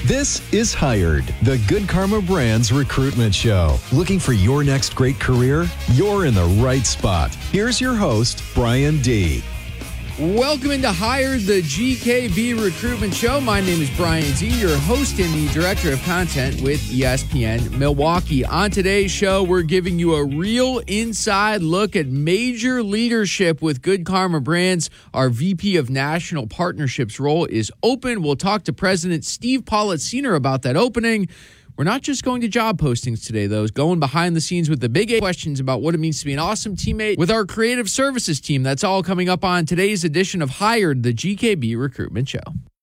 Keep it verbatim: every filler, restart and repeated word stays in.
This is Hired, the Good Karma Brands recruitment show. Looking for your next great career? You're in the right spot. Here's your host, Brian D. Welcome into Hired, the G K B recruitment show. My name is Brian Z, your host and the director of content with E S P N Milwaukee. On today's show, we're giving you a real inside look at major leadership with Good Karma Brands. Our V P of National Partnerships role is open. We'll talk to President Steve Pollitt Senior about that opening. We're not just going to job postings today, though. Going behind the scenes with the big eight questions about what it means to be an awesome teammate with our creative services team. That's all coming up on today's edition of Hired, the G K B recruitment show.